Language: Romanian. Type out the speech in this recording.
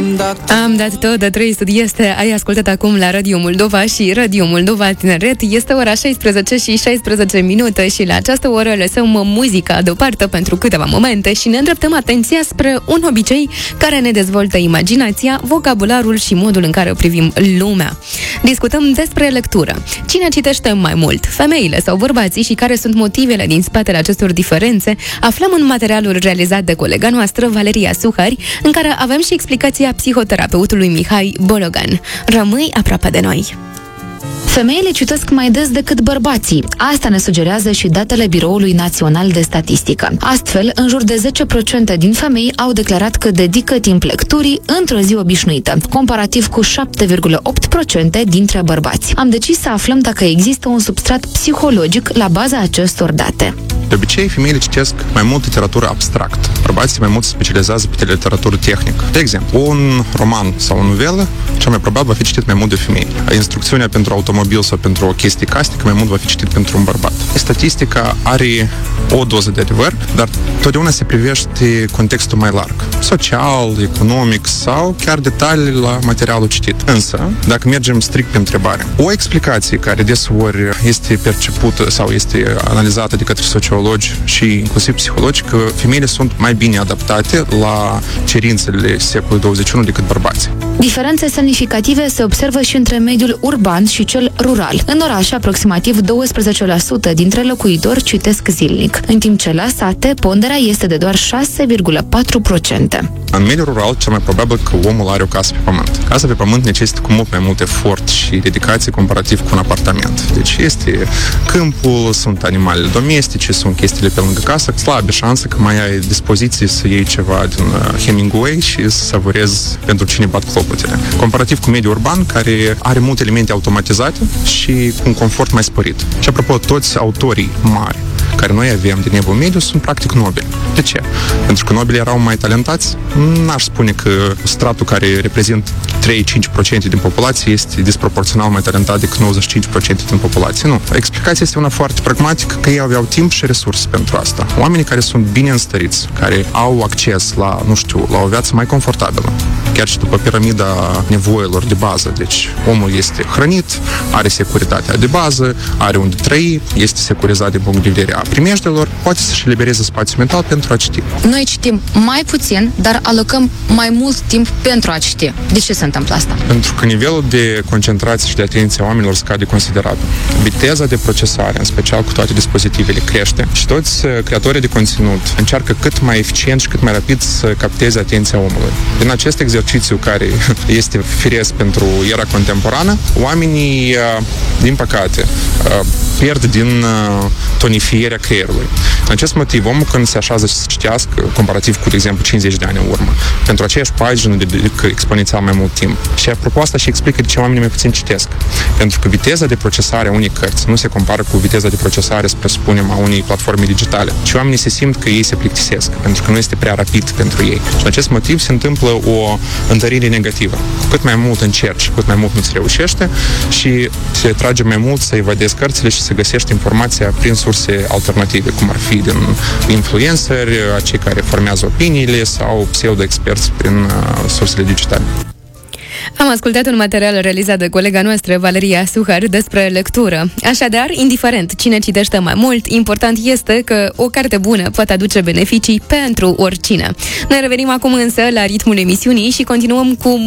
Am dat tot de 300 este. Ai ascultat acum la Radio Moldova și Radio Moldova Tineret. Este ora 16 și 16 minute și la această oră lăsăm muzica deoparte pentru câteva momente și ne îndreptăm atenția spre un obicei care ne dezvoltă imaginația, vocabularul și modul în care privim lumea. Discutăm despre lectură. Cine citește mai mult? Femeile sau bărbații și care sunt motivele din spatele acestor diferențe? Aflăm în materialul realizat de colega noastră, Valeria Suhari, în care avem și explicația psihoterapeutului Mihai Bologan. Rămâi aproape de noi! Femeile citesc mai des decât bărbații. Asta ne sugerează și datele Biroului Național de Statistică. Astfel, în jur de 10% din femei au declarat că dedică timp lecturii într-o zi obișnuită, comparativ cu 7,8% dintre bărbați. Am decis să aflăm dacă există un substrat psihologic la baza acestor date. De obicei, femeile citesc mai mult literatură abstractă. Bărbații mai mult se specializează pe literatură tehnică. De exemplu, un roman sau o novelă, cel mai probabil va fi citit mai mult de femei. Instrucțiunea pentru automobil sau pentru o chestie casnică mai mult va fi citit pentru un bărbat. Statistica are o doză de adevăr, dar totdeauna se privește contextul mai larg. Social, economic sau chiar detalii la materialul citit. Însă, dacă mergem strict pe întrebare, o explicație care deseori este percepută sau este analizată de către sociologi și inclusiv psihologi, că femeile sunt mai bine adaptate la cerințele secolului 21 decât bărbații. Diferențe semnificative se observă și între mediul urban și cel rural. În oraș, aproximativ 12% dintre locuitori citesc zilnic, în timp ce la sate ponderea este de doar 6,4%. În mediul rural, cel mai probabil că omul are o casă pe pământ. Casa pe pământ necesită cu mult mai mult efort și dedicație comparativ cu un apartament. Deci este câmpul, sunt animalele domestice, sunt chestiile pe lângă casă, slabă șansă că mai ai dispoziție să iei ceva din Hemingway și să savurezi pentru cine bat clopotele. Comparativ cu mediul urban, care are multe elemente automatizate și cu un confort mai sporit. Și apropo, toți autorii mari care noi avem din evul mediu sunt practic nobili. De ce? Pentru că nobilii erau mai talentați? N-aș spune că stratul care reprezintă 3-5% din populație este disproporțional mai talentat decât 95% din populație. Nu. Explicația este una foarte pragmatică, că ei aveau timp și resurse pentru asta. Oamenii care sunt bine înstăriți, care au acces la, la o viață mai confortabilă, chiar și după piramida nevoilor de bază. Deci omul este hrănit, are securitatea de bază, are unde trăi, este securizat din punct de vedere a primejdelor, poate să-și elibereze spațiu mental pentru a citi. Noi citim mai puțin, dar alocăm mai mult timp pentru a citi. De ce se întâmplă asta? Pentru că nivelul de concentrație și de atenție a oamenilor scade considerabil. Viteza de procesare, în special cu toate dispozitivele, crește și toți creatorii de conținut încearcă cât mai eficient și cât mai rapid să capteze atenția omului. Din acest exercițiu care este firesc pentru era contemporană, oamenii, din păcate, pierd din tonifierea creierului. În acest motiv, omul când se așează să citească, comparativ cu, de exemplu, 50 de ani în urmă, pentru aceeași pagină dedică exponențial mai mult timp. Și apropo asta și explică de ce oamenii mai puțin citesc. Pentru că viteza de procesare a unei cărți nu se compară cu viteza de procesare, să presupunem, a unei platforme digitale. Și oamenii se simt că ei se plictisesc, pentru că nu este prea rapid pentru ei. Și în acest motiv se întâmplă o întărire negativă. Cu cât mai mult încerci, cu cât mai mult nu-ți reușește și te trage mai mult să evadezi cărțile și să găsești informația prin surse alternative, cum ar fi din influenceri, cei care formează opiniile sau pseudo-experți prin sursele digitale. Am ascultat un material realizat de colega noastră, Valeria Suhar, despre lectură. Așadar, indiferent cine citește mai mult, important este că o carte bună poate aduce beneficii pentru oricine. Noi revenim acum însă la ritmul emisiunii și continuăm cu